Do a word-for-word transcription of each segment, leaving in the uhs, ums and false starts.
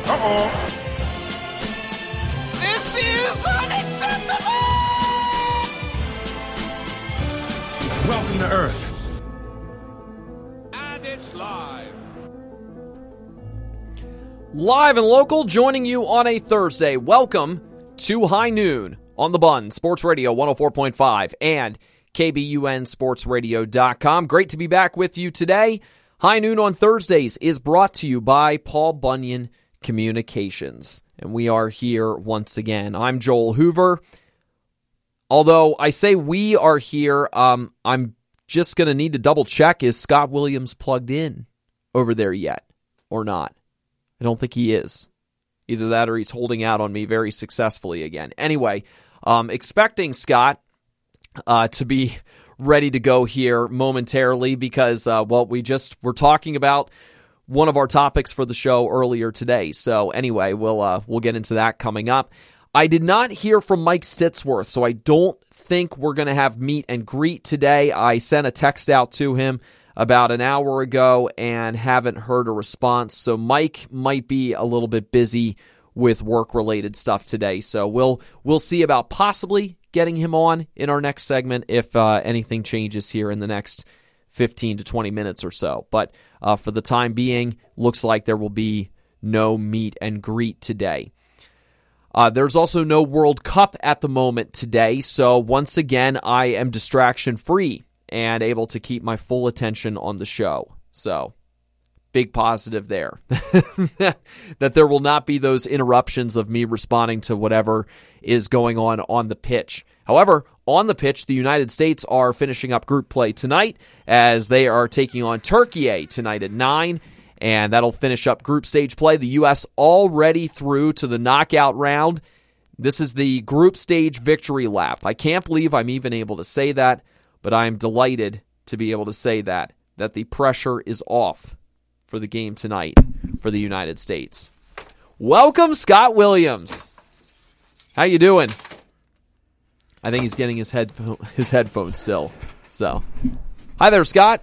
Uh-oh. This is unacceptable! Welcome to Earth. And it's live. Live and local, joining you on a Thursday. Welcome to High Noon on the Bun, Sports Radio one oh four point five and K B U N Sports Radio dot com. Great to be back with you today. High Noon on Thursdays is brought to you by Paul Bunyan Communications. And we are here once again. I'm Joel Hoover. Although I say we are here, um, I'm just going to need to double check, is Scott Williams plugged in over there yet or not? I don't think he is. Either that or he's holding out on me very successfully again. Anyway, um, expecting Scott uh, to be ready to go here momentarily because, uh, well, we just were talking about one of our topics for the show earlier today. So anyway, we'll uh, we'll get into that coming up. I did not hear from Mike Stitsworth, so I don't think we're going to have meet and greet today. I sent a text out to him about an hour ago and haven't heard a response. So Mike might be a little bit busy with work-related stuff today. So we'll we'll see about possibly getting him on in our next segment if uh, anything changes here in the next fifteen to twenty minutes or so. But uh, for the time being, looks like there will be no meet and greet today. Uh, there's also no World Cup at the moment today, so once again, I am distraction-free and able to keep my full attention on the show. So, big positive there. That there will not be those interruptions of me responding to whatever is going on on the pitch. However, on the pitch, the United States are finishing up group play tonight as they are taking on Turkey tonight at nine, and that'll finish up group stage play. The U S already through to the knockout round. This is the group stage victory lap. I can't believe I'm even able to say that, but I'm delighted to be able to say that, that the pressure is off for the game tonight for the United States. Welcome, Scott Williams. How you doing? I think he's getting his headphone, his headphones still. So, hi there, Scott.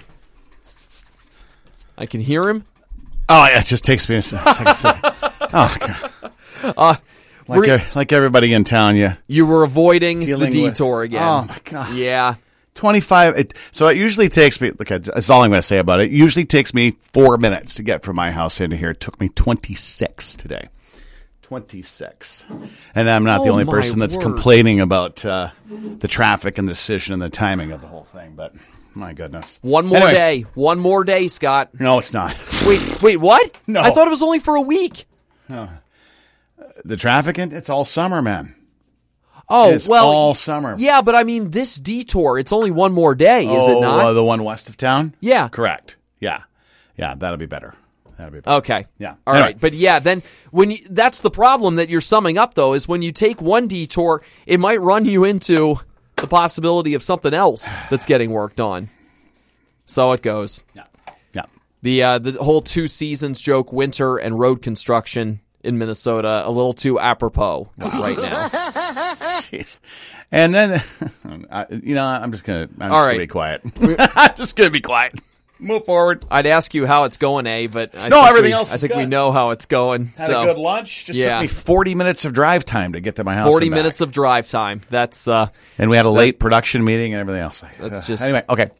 I can hear him. Oh, yeah, it just takes me a second. Oh, God. Uh, like, a, like everybody in town, yeah. You were avoiding the Dealing detour with, again. Oh, my God. Yeah. twenty-five. It, so it usually takes me, look, that's all I'm going to say about it. It usually takes me four minutes to get from my house into here. It took me twenty-six today. twenty-six. And I'm not oh the only person that's word. complaining about uh, the traffic and the decision and the timing of the whole thing, but my goodness. One more Anyway. day. One more day, Scott. No, it's not. Wait, wait, what? No. I thought it was only for a week. No. The traffic, it's all summer, man. Oh, It's well. all summer. Yeah, but I mean, this detour, it's only one more day, is oh, it not? Uh, the one west of town? Yeah. Correct. Yeah. Yeah, that'll be better. That'll be better. Okay. Yeah. All Anyway. right. But yeah, then when you, that's the problem that you're summing up, though, is when you take one detour, it might run you into the possibility of something else that's getting worked on. So it goes. Yeah. Yeah. The uh, the whole two seasons joke, winter and road construction in Minnesota, a little too apropos right now. Jeez. And then, I, you know, I'm just going to I'm All just right. gonna be quiet. I'm just going to be quiet. Move forward. I'd ask you how it's going, eh? But I No, think everything we, else I is think we good. know how it's going. Had so a good lunch. Just yeah. took me forty minutes of drive time to get to my house. forty and back. minutes of drive time. That's uh, And we had a late production meeting and everything else. That's Uh, just- Anyway, okay.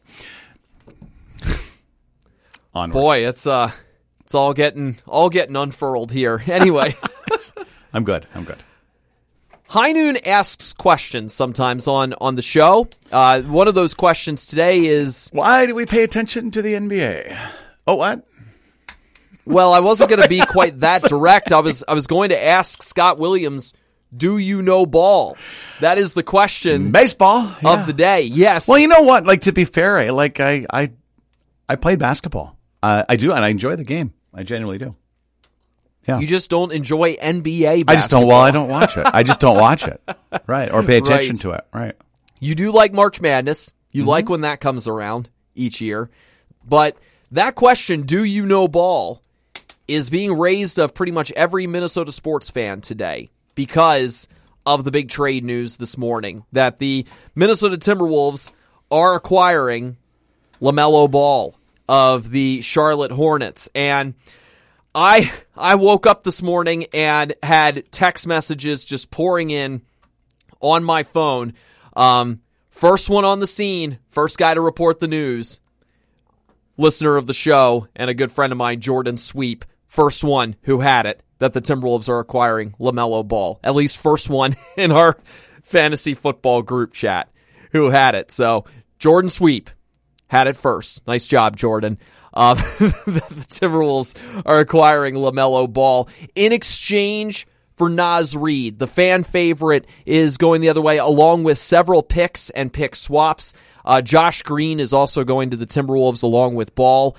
Onward. boy, it's uh, it's all getting all getting unfurled here. Anyway. I'm good. I'm good. High Noon asks questions sometimes on, on the show. Uh, one of those questions today is, Why do we pay attention to the N B A? Oh, what? well, I wasn't going to be quite that direct. I was I was going to ask Scott Williams, do you know ball? That is the question Baseball. of yeah. the day. Yes. Well, you know what? Like, to be fair, I, like I, I, I played basketball. Uh, I do, and I enjoy the game. I genuinely do. Yeah. You just don't enjoy N B A basketball. I just don't. Well, I don't watch it. I just don't watch it. Right, or pay attention Right. to it. Right. You do like March Madness. You Mm-hmm. like when that comes around each year. But that question, do you know ball, is being raised of pretty much every Minnesota sports fan today because of the big trade news this morning that the Minnesota Timberwolves are acquiring LaMelo Ball of the Charlotte Hornets. And I I woke up this morning and had text messages just pouring in on my phone. Um, first one on the scene, first guy to report the news, listener of the show and a good friend of mine, Jordan Sweep, first one who had it, that the Timberwolves are acquiring LaMelo Ball. At least first one in our fantasy football group chat who had it. So Jordan Sweep had it first. Nice job, Jordan. Uh, the Timberwolves are acquiring LaMelo Ball in exchange for Naz Reid. The fan favorite is going the other way, along with several picks and pick swaps. Uh, Josh Green is also going to the Timberwolves along with Ball.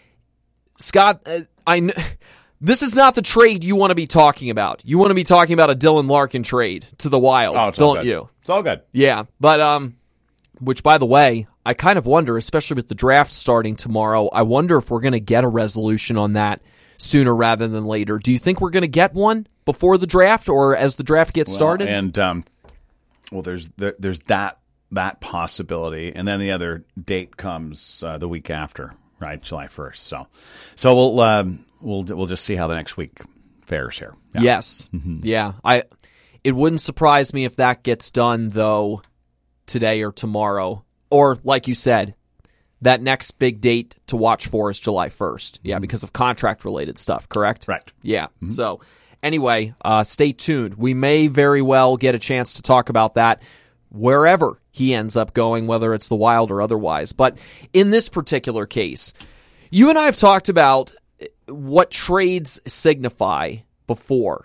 Scott, uh, I kn- this is not the trade you want to be talking about. You want to be talking about a Dylan Larkin trade to the Wild, Oh, it's all don't good. you? It's all good. Yeah, but um, which by the way, I kind of wonder, especially with the draft starting tomorrow, I wonder if we're going to get a resolution on that sooner rather than later. Do you think we're going to get one before the draft or as the draft gets Well, started? And um, well, there's there, there's that that possibility, and then the other date comes uh, the week after, right, July first. So, so we'll um, we'll we'll just see how the next week fares here. Yeah. Yes, mm-hmm. yeah. I it wouldn't surprise me if that gets done though today or tomorrow, or like you said, that next big date to watch for is July first. Yeah, because of contract related stuff. Correct. Right. Yeah. Mm-hmm. So. Anyway, uh, stay tuned. We may very well get a chance to talk about that wherever he ends up going, whether it's the Wild or otherwise. But in this particular case, you and I have talked about what trades signify before,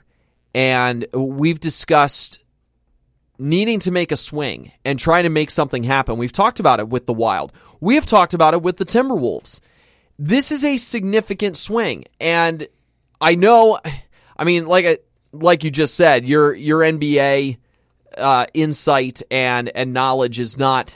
and we've discussed needing to make a swing and trying to make something happen. We've talked about it with the Wild. We have talked about it with the Timberwolves. This is a significant swing, and I know... I mean, like I, like you just said, your your N B A uh, insight and and knowledge is not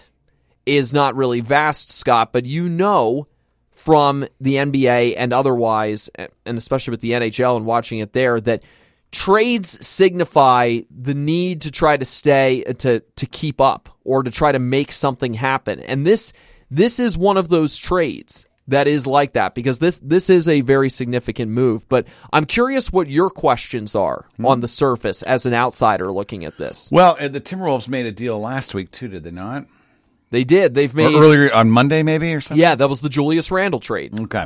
is not really vast, Scott. But you know from the N B A and otherwise, and especially with the N H L and watching it there, that trades signify the need to try to stay to to keep up or to try to make something happen. And this this is one of those trades that is like that, because this this is a very significant move. But I'm curious what your questions are mm-hmm. on the surface as an outsider looking at this. Well, the Timberwolves made a deal last week too, did they not? They did. They've made or earlier on Monday, maybe, or something. Yeah, that was the Julius Randle trade. Okay,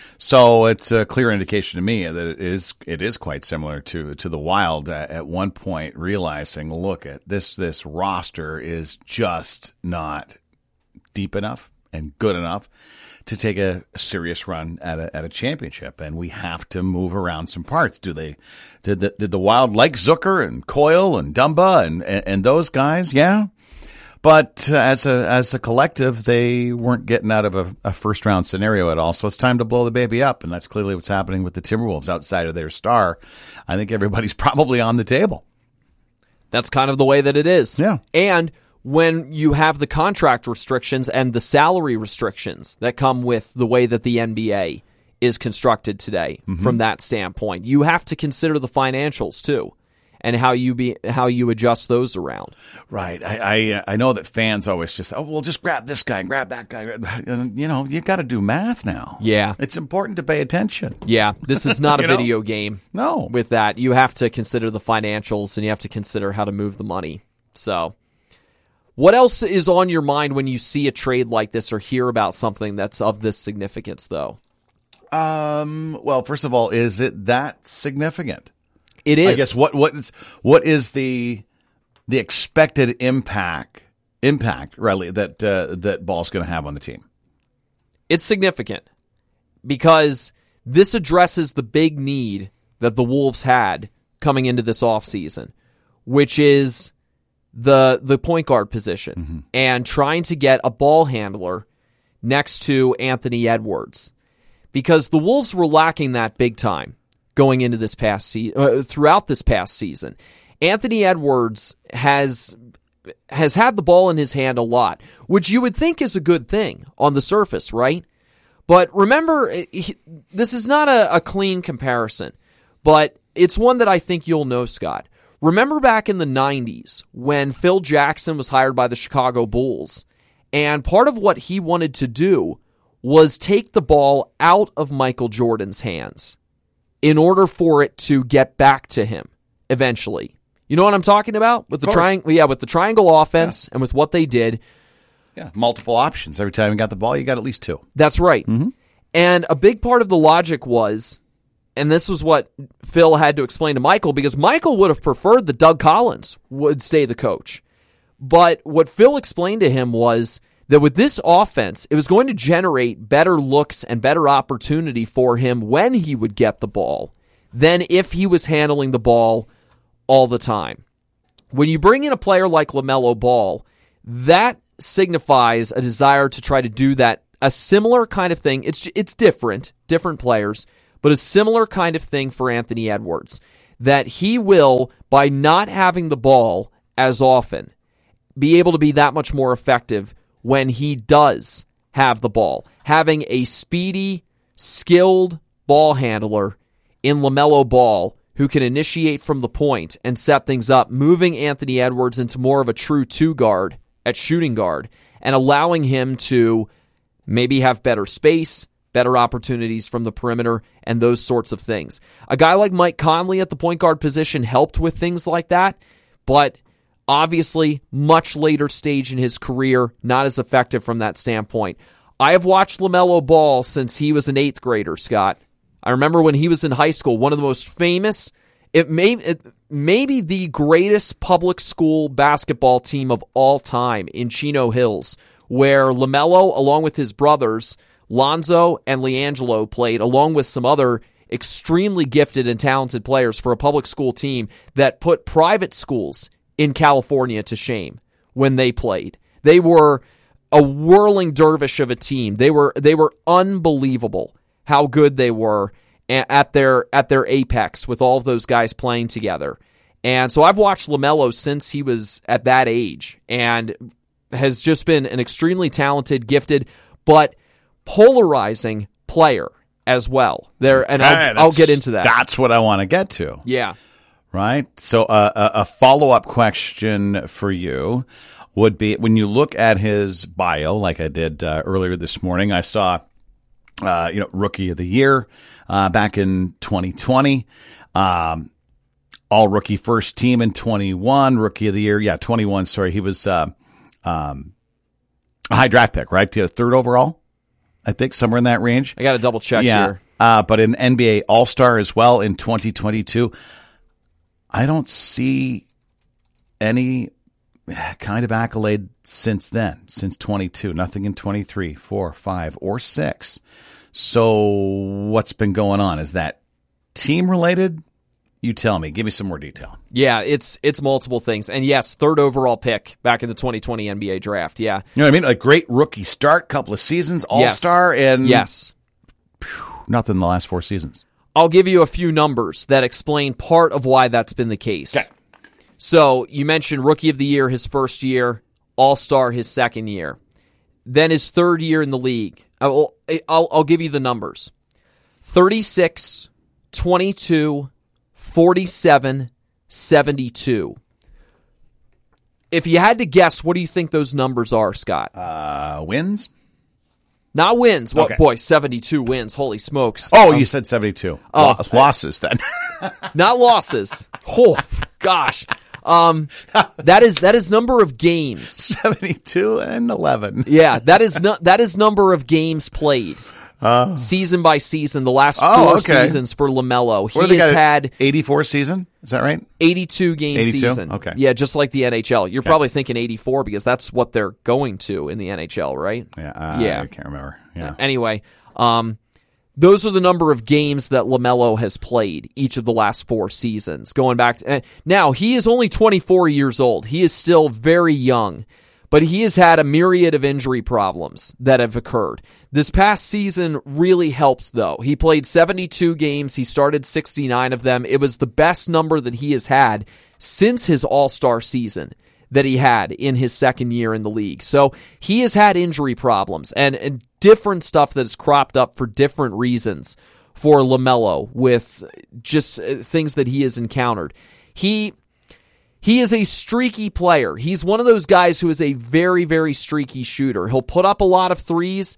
so it's a clear indication to me that it is it is quite similar to to the Wild uh, at one point realizing, look at this this roster is just not deep enough and good enough to take a, a serious run at a, at a championship, and we have to move around some parts. Do they? Did the did the Wild like Zucker and Coyle and Dumba and, and and those guys? Yeah, but uh, as a as a collective, they weren't getting out of a, a first round scenario at all. So it's time to blow the baby up, and that's clearly what's happening with the Timberwolves. Outside of their star, I think everybody's probably on the table. That's kind of the way that it is. Yeah, and when you have the contract restrictions and the salary restrictions that come with the way that the N B A is constructed today, mm-hmm. from that standpoint, you have to consider the financials too, and how you be how you adjust those around. Right. I I, I know that fans always just, oh, well, just grab this guy and grab that guy. You know, you got to do math now. Yeah, it's important to pay attention. Yeah, this is not a know? video game. No, with that, you have to consider the financials and you have to consider how to move the money. So. What else is on your mind when you see a trade like this or hear about something that's of this significance, though? Um. Well, first of all, is it that significant? It is. I guess what what is what is the the expected impact impact really that uh, that Ball's going to have on the team? It's significant because this addresses the big need that the Wolves had coming into this offseason, which is the the point guard position, mm-hmm. and trying to get a ball handler next to Anthony Edwards, because the Wolves were lacking that big time going into this past season, uh, throughout this past season. Anthony Edwards has has had the ball in his hand a lot, which you would think is a good thing on the surface, right? But remember, he, this is not a, a clean comparison, but it's one that I think you'll know, Scott. Remember back in the nineties when Phil Jackson was hired by the Chicago Bulls, and part of what he wanted to do was take the ball out of Michael Jordan's hands in order for it to get back to him eventually. You know what I'm talking about? With the triangle, yeah, with the triangle offense yeah. and with what they did. Yeah, multiple options. Every time you got the ball, you got at least two. That's right. Mm-hmm. And a big part of the logic was, and this was what Phil had to explain to Michael, because Michael would have preferred that Doug Collins would stay the coach. But what Phil explained to him was that with this offense, it was going to generate better looks and better opportunity for him when he would get the ball than if he was handling the ball all the time. When you bring in a player like LaMelo Ball, that signifies a desire to try to do that, a similar kind of thing. It's it's different, different players, but a similar kind of thing for Anthony Edwards, that he will, by not having the ball as often, be able to be that much more effective when he does have the ball. Having a speedy, skilled ball handler in LaMelo Ball who can initiate from the point and set things up, moving Anthony Edwards into more of a true two-guard at shooting guard, and allowing him to maybe have better space, better opportunities from the perimeter, and those sorts of things. A guy like Mike Conley at the point guard position helped with things like that, but obviously much later stage in his career, not as effective from that standpoint. I have watched LaMelo Ball since he was an eighth grader, Scott. I remember when he was in high school, one of the most famous, it may, it, maybe the greatest public school basketball team of all time in Chino Hills, where LaMelo, along with his brothers, Lonzo and LiAngelo, played, along with some other extremely gifted and talented players for a public school team that put private schools in California to shame when they played. They were a whirling dervish of a team. They were they were unbelievable how good they were at their at their apex with all of those guys playing together. And so I've watched LaMelo since he was at that age and has just been an extremely talented, gifted, but polarizing player as well. There, and okay, I'll, I'll get into that. That's what I want to get to. Yeah. Right? So uh, a, a follow-up question for you would be, when you look at his bio, like I did uh, earlier this morning, I saw uh, you know, Rookie of the Year uh, back in twenty twenty, um, All-Rookie First Team in twenty-one, Rookie of the Year, yeah, twenty-one, sorry, he was uh, um, a high draft pick, right? Third overall, I think, somewhere in that range. I got to double check yeah. here. Uh, but an N B A All-Star as well in twenty twenty-two. I don't see any kind of accolade since then, since twenty-two. Nothing in twenty-three, four, five, or six. So what's been going on? Is that team-related? You tell me. Give me some more detail. Yeah, it's it's multiple things. And yes, third overall pick back in the twenty twenty N B A draft. Yeah. You know what I mean? A great rookie start, couple of seasons, All-Star, yes. and yes. Phew, nothing in the last four seasons. I'll give you a few numbers that explain part of why that's been the case. Okay. So you mentioned Rookie of the Year his first year, All-Star his second year. Then his third year in the league. I'll, I'll, I'll give you the numbers. thirty-six, twenty-two, forty-seven, seventy-two. If you had to guess, what do you think those numbers are, Scott? Uh, wins? Not wins. Well, okay. Boy, seventy-two wins. Holy smokes. Oh, um, you said seventy-two. Oh, L- losses then. Not losses. Oh, gosh. Um, that is that is number of games. seventy-two and eleven. Yeah, that is no, that is number of games played. Uh, season by season, the last oh, four okay. seasons for LaMelo. He what has had eighty-four season. Is that right? eighty-two game eighty-two? season. Okay. Yeah, just like the N H L. You're okay. probably thinking eighty-four because that's what they're going to in the N H L, right? Yeah. Uh, yeah. I can't remember. Yeah. Anyway, um, those are the number of games that LaMelo has played each of the last four seasons. Going back to, uh, now, he is only twenty-four years old. He is still very young, but he has had a myriad of injury problems that have occurred. This past season really helped, though. He played seventy-two games. He started sixty-nine of them. It was the best number that he has had since his All-Star season that he had in his second year in the league. So he has had injury problems and, and different stuff that has cropped up for different reasons for LaMelo with just things that he has encountered. He he is a streaky player. He's one of those guys who is a very, very streaky shooter. He'll put up a lot of threes.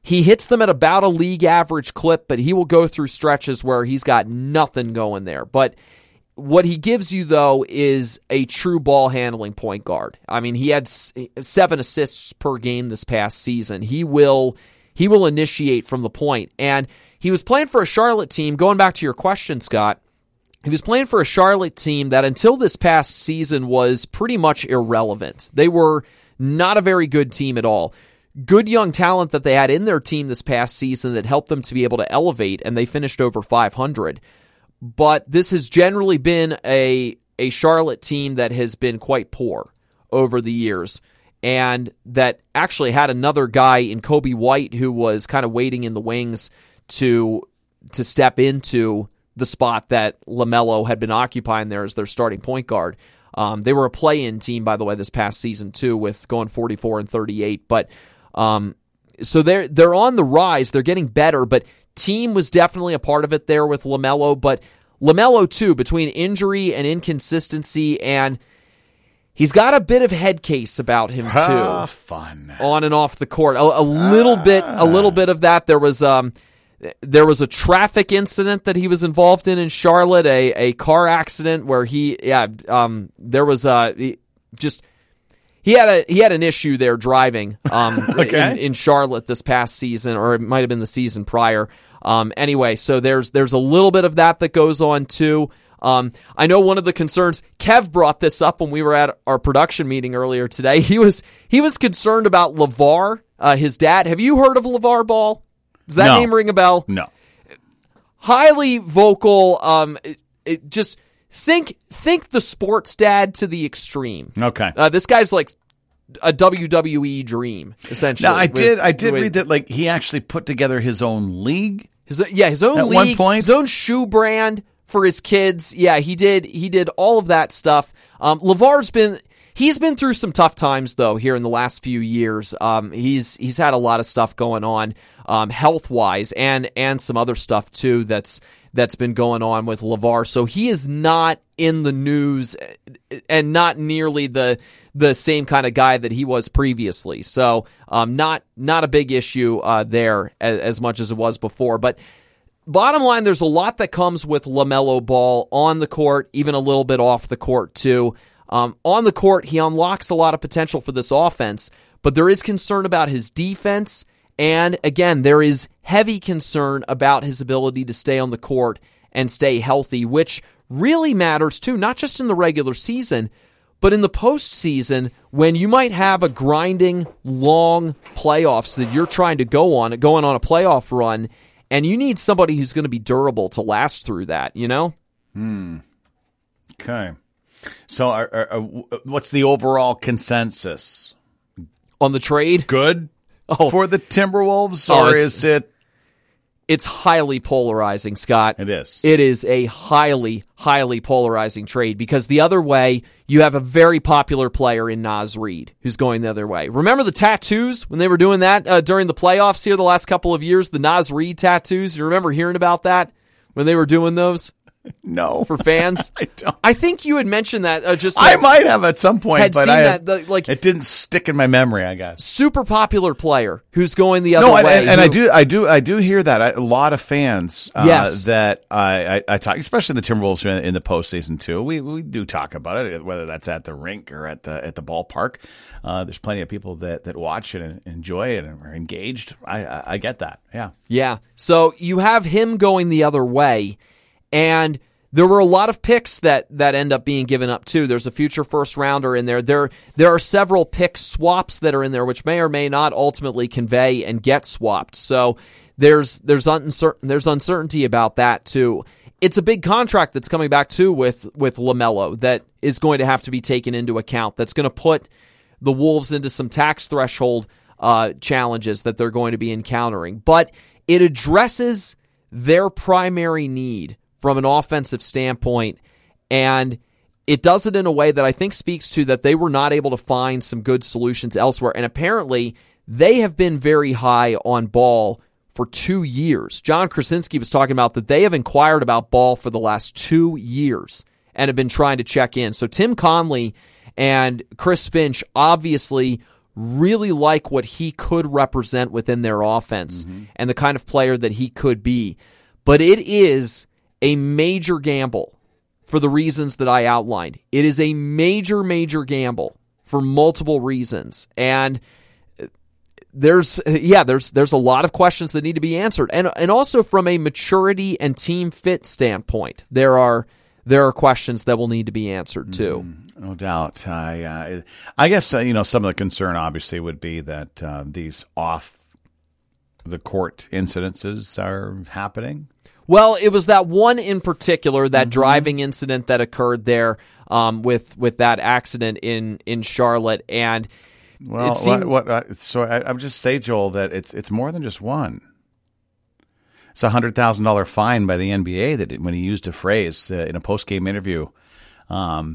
he hits them at about a league average clip, but he will go through stretches where he's got nothing going there. But what he gives you, though, is a true ball handling point guard. I mean, he had seven assists per game this past season. He will he will initiate from the point. And he was playing for a Charlotte team, going back to your question, Scott, he was playing for a Charlotte team that until this past season was pretty much irrelevant. They were not a very good team at all. Good young talent that they had in their team this past season that helped them to be able to elevate, and they finished over five hundred. But this has generally been a a Charlotte team that has been quite poor over the years, and that actually had another guy in Kobe White who was kind of waiting in the wings to to step into the spot that LaMelo had been occupying there as their starting point guard. Um, they were a play-in team, by the way, this past season too, with going forty-four and thirty-eight. But um, so they're they're on the rise. They're getting better, but team was definitely a part of it there with LaMelo, but LaMelo too, between injury and inconsistency, and he's got a bit of head case about him too. Ah, fun. On and off the court. A, a little ah. bit a little bit of that. There was um there was a traffic incident that he was involved in in Charlotte, a, a car accident where he yeah, um there was uh just He had a he had an issue there driving um, okay. in, in Charlotte this past season, or it might have been the season prior. Um, anyway, so there's there's a little bit of that that goes on too. Um, I know one of the concerns, Kev brought this up when we were at our production meeting earlier today. He was he was concerned about LeVar, uh, his dad. Have you heard of LeVar Ball? Does that no. name ring a bell? No. Highly vocal. Um, it, it just. Think think the sports dad to the extreme. Okay. Uh, this guy's like a W W E dream, essentially. Now, I with, did I did with, read that like he actually put together his own league. His, yeah, his own at league, one point? his own shoe brand for his kids. Yeah, he did he did all of that stuff. Um, LeVar's been he's been through some tough times though here in the last few years. Um, he's he's had a lot of stuff going on um, health wise and and some other stuff too that's that's been going on with LeVar. So he is not in the news and not nearly the the same kind of guy that he was previously. So um, not not a big issue uh, there as, as much as it was before. But bottom line, there's a lot that comes with LaMelo Ball on the court, even a little bit off the court too. Um, on the court, he unlocks a lot of potential for this offense, but there is concern about his defense. And again, there is heavy concern about his ability to stay on the court and stay healthy, which really matters too, not just in the regular season, but in the postseason when you might have a grinding, long playoffs that you're trying to go on, going on a playoff run, and you need somebody who's going to be durable to last through that, you know? Hmm. Okay. So are, are, are, what's the overall consensus? On the trade? Good? Oh. For the Timberwolves, oh, or is it? It's highly polarizing, Scott. It is. It is a highly, highly polarizing trade because the other way, you have a very popular player in Naz Reid who's going the other way. Remember the tattoos when they were doing that uh, during the playoffs here the last couple of years? The Naz Reid tattoos. You remember hearing about that when they were doing those? No, for fans. I don't. I think you had mentioned that. Uh, just I might have at some point, had but seen I that. The, like it didn't stick in my memory. I guess super popular player who's going the other no, way. and, and who, I do, I do, I do hear that I, a lot of fans. Uh, yes. that I, I, I talk, especially the Timberwolves in, in the postseason too. We we do talk about it, whether that's at the rink or at the at the ballpark. Uh, there's plenty of people that, that watch it and enjoy it and are engaged. I, I I get that. Yeah, yeah. So you have him going the other way, and there were a lot of picks that, that end up being given up too. There's a future first rounder in there. There there are several pick swaps that are in there, which may or may not ultimately convey and get swapped. So there's there's uncertain there's uncertainty about that too. It's a big contract that's coming back too with with LaMelo that is going to have to be taken into account. That's going to put the Wolves into some tax threshold uh, challenges that they're going to be encountering. But it addresses their primary need from an offensive standpoint, and it does it in a way that I think speaks to that they were not able to find some good solutions elsewhere, and apparently they have been very high on Ball for two years. John Krasinski was talking about that they have inquired about Ball for the last two years and have been trying to check in. So Tim Conley and Chris Finch obviously really like what he could represent within their offense mm-hmm. and the kind of player that he could be. But it is a major gamble for the reasons that I outlined. It is a major, major gamble for multiple reasons. And there's yeah, there's there's a lot of questions that need to be answered. And and also from a maturity and team fit standpoint, there are there are questions that will need to be answered too. Mm, no doubt. I uh, I guess uh, you know some of the concern obviously would be that uh, these off the court incidences are happening. Well, it was that one in particular, that mm-hmm. driving incident that occurred there um, with with that accident in in Charlotte, and well, seemed, what, what so I, I would just say, Joel, that it's it's more than just one. It's a hundred thousand dollar fine by the N B A that it, when he used a phrase uh, in a post game interview. Um,